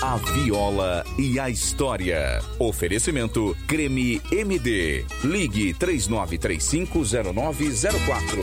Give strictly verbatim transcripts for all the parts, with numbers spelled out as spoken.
A viola e a história. Oferecimento Creme M D. Ligue três nove três cinco zero nove zero quatro.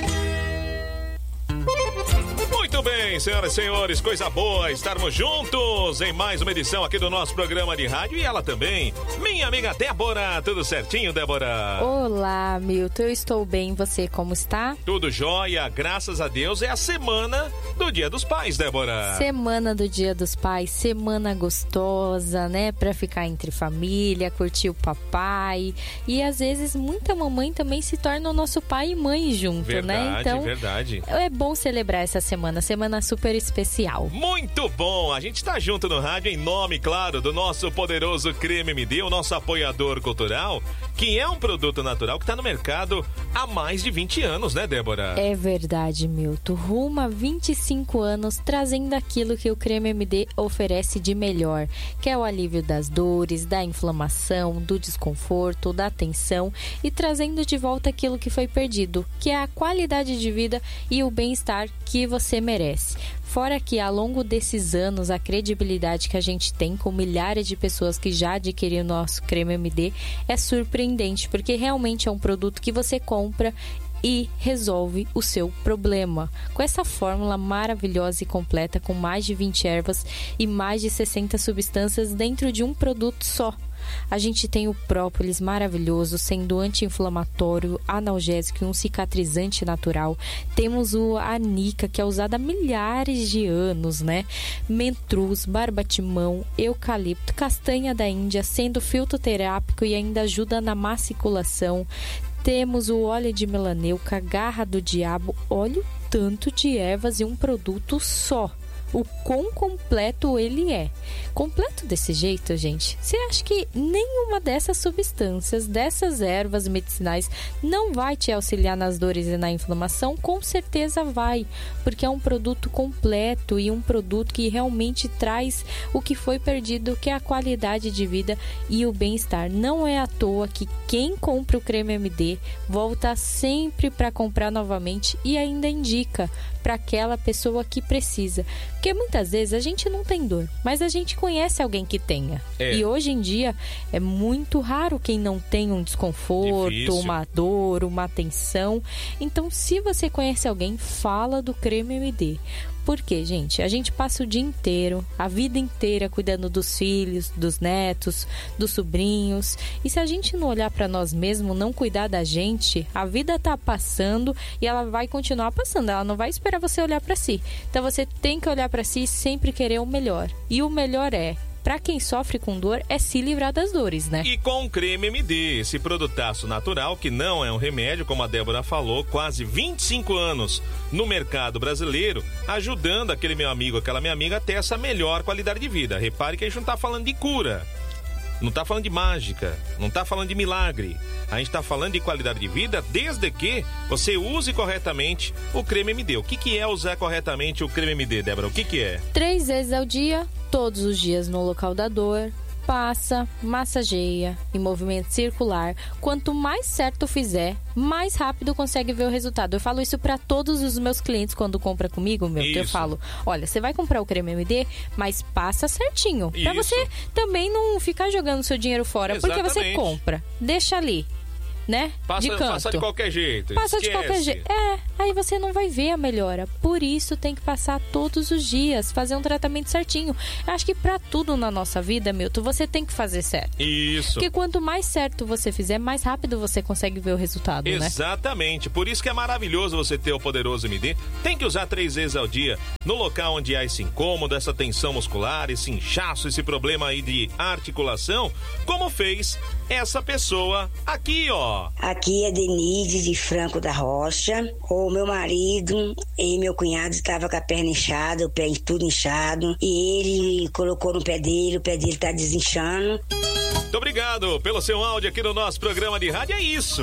Muito bem, senhoras e senhores, coisa boa estarmos juntos em mais uma edição aqui do nosso programa de rádio. E ela também, minha amiga Débora. Tudo certinho, Débora? Olá, Milton, eu estou bem, você como está? Tudo jóia, graças a Deus. É a semana do Dia dos Pais, Débora. Semana do Dia dos Pais, semana gostosa, né? Pra ficar entre família, curtir o papai. E às vezes muita mamãe também se torna o nosso pai e mãe junto, verdade, né? Então, verdade. É bom celebrar essa semana, semana super especial. Muito bom, a gente tá junto no rádio em nome, claro, do nosso poderoso Creme M D, o nosso apoiador cultural, que é um produto natural que tá no mercado há mais de vinte anos, né, Débora? É verdade, Milton. Rumo a vinte e cinco anos, trazendo aquilo que o Creme M D oferece de melhor, que é o alívio das dores, da inflamação, do desconforto, da tensão e trazendo de volta aquilo que foi perdido, que é a qualidade de vida e o bem-estar que você merece. Fora que ao longo desses anos, a credibilidade que a gente tem com milhares de pessoas que já adquiriram o nosso Creme M D é surpreendente, porque realmente é um produto que você compra e resolve o seu problema. Com essa fórmula maravilhosa e completa, com mais de vinte ervas e mais de sessenta substâncias dentro de um produto só. A gente tem o própolis maravilhoso, sendo anti-inflamatório, analgésico e um cicatrizante natural. Temos o anica, que é usado há milhares de anos, né? Mentruz, barbatimão, eucalipto, castanha da Índia, sendo fitoterápico e ainda ajuda na maculação. Temos o óleo de melaneuca, garra do diabo, olha o tanto de ervas e um produto só. O quão completo ele é. Completo desse jeito, gente, você acha que nenhuma dessas substâncias, dessas ervas medicinais, não vai te auxiliar nas dores e na inflamação? Com certeza vai, porque é um produto completo e um produto que realmente traz o que foi perdido, que é a qualidade de vida e o bem-estar. Não é à toa que quem compra o Creme M D volta sempre para comprar novamente e ainda indica para aquela pessoa que precisa. Porque muitas vezes a gente não tem dor, mas a gente conhece alguém que tenha. É. E hoje em dia é muito raro quem não tem um desconforto, difícil, uma dor, uma tensão. Então, se você conhece alguém, fala do Creme M D. Por quê, gente? A gente passa o dia inteiro, a vida inteira, cuidando dos filhos, dos netos, dos sobrinhos. E se a gente não olhar para nós mesmos, não cuidar da gente, a vida tá passando e ela vai continuar passando. Ela não vai esperar você olhar para si. Então você tem que olhar para si e sempre querer o melhor. E o melhor é, para quem sofre com dor, é se livrar das dores, né? E com o Creme M D, esse produtaço natural, que não é um remédio, como a Débora falou, quase vinte e cinco anos no mercado brasileiro, ajudando aquele meu amigo, aquela minha amiga a ter essa melhor qualidade de vida. Repare que a gente não tá falando de cura, não tá falando de mágica, não tá falando de milagre. A gente tá falando de qualidade de vida desde que você use corretamente o Creme M D. O que que é usar corretamente o Creme M D, Débora? O que que é? Três vezes ao dia, todos os dias no local da dor, passa, massageia em movimento circular. Quanto mais certo fizer, mais rápido consegue ver o resultado. Eu falo isso para todos os meus clientes quando compra comigo, meu. Eu falo, olha, você vai comprar o Creme M D, mas passa certinho. Para você também não ficar jogando seu dinheiro fora. Exatamente. Porque você compra, deixa ali, né? Passa de canto. Passa de qualquer jeito. Passa Esquece. de qualquer jeito. É, aí você não vai ver a melhora. Por isso tem que passar todos os dias, fazer um tratamento certinho. Eu acho que pra tudo na nossa vida, Milton, você tem que fazer certo. Isso. Porque quanto mais certo você fizer, mais rápido você consegue ver o resultado, Exatamente. né? Exatamente. Por isso que é maravilhoso você ter o poderoso M D. Tem que usar três vezes ao dia no local onde há esse incômodo, essa tensão muscular, esse inchaço, esse problema aí de articulação, como fez essa pessoa aqui, ó. Aqui é Denise de Franco da Rocha. O meu marido e meu cunhado estavam com a perna inchada, o pé tudo inchado, e ele colocou no pé dele, o pé dele tá desinchando. Muito obrigado pelo seu áudio aqui no nosso programa de rádio. É isso.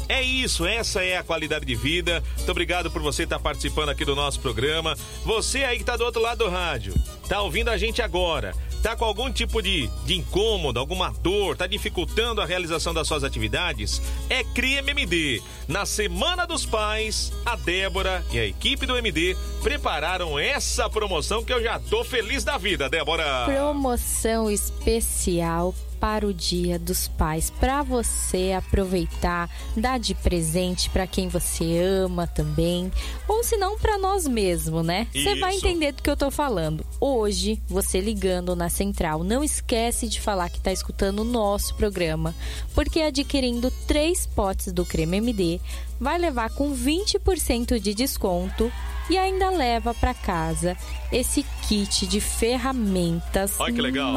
É isso, essa é a qualidade de vida. Muito obrigado por você estar participando aqui do nosso programa. Você aí que está do outro lado do rádio, tá ouvindo a gente agora, tá com algum tipo de, de incômodo, alguma dor, tá dificultando a realização das suas atividades? É Cria M D. Na Semana dos Pais, a Débora e a equipe do M D prepararam essa promoção que eu já tô feliz da vida, Débora. Promoção especial para o Dia dos Pais, para você aproveitar, dar de presente para quem você ama também, ou se não para nós mesmos, né? Você vai entender do que eu tô falando. Hoje, você ligando na central, não esquece de falar que tá escutando o nosso programa, porque adquirindo três potes do creme M D, vai levar com vinte por cento de desconto e ainda leva para casa esse kit de ferramentas. Olha que legal.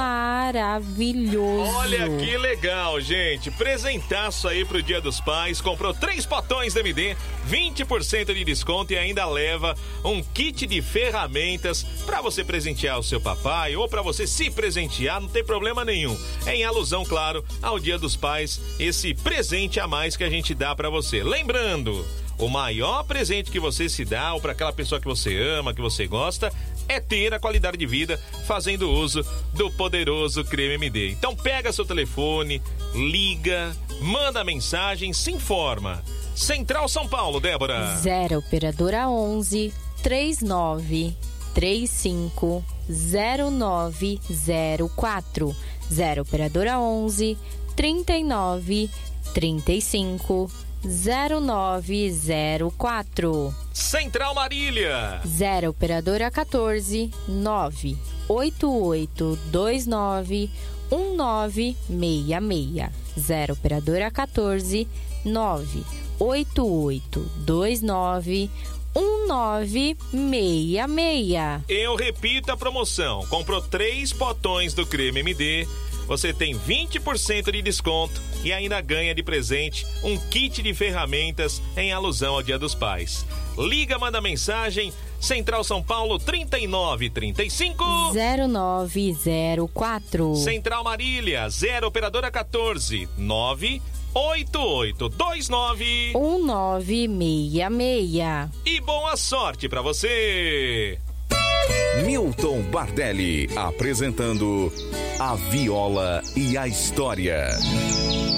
Maravilhoso. Olha que legal, gente. Presentaço aí pro Dia dos Pais. Comprou três potões da M D, vinte por cento de desconto e ainda leva um kit de ferramentas para você presentear o seu papai ou para você se presentear, não tem problema nenhum. É em alusão, claro, ao Dia dos Pais, esse presente a mais que a gente dá para você. Lembrando, o maior presente que você se dá ou para aquela pessoa que você ama, que você gosta, é ter a qualidade de vida fazendo uso do poderoso creme M D. Então pega seu telefone, liga, manda mensagem, se informa. Central São Paulo, Débora. zero operadora onze, trinta e nove, trinta e cinco, zero nove zero quatro. zero operadora onze, trinta e nove, trinta e cinco, zero nove zero quatro. Central Marília. zero operadora quatorze, nove oito oito dois nove um nove seis seis. zero operadora quatorze, nove oito oito dois nove um nove seis seis. Eu repito a promoção. Comprou três potões do creme M D, você tem vinte por cento de desconto e ainda ganha de presente um kit de ferramentas em alusão ao Dia dos Pais. Liga, manda mensagem, Central São Paulo trinta e nove, trinta e cinco, zero nove zero quatro. Central Marília, zero operadora quatorze, nove oito oito dois nove um nove seis seis. E boa sorte pra você! Milton Bardelli apresentando A Viola e a História.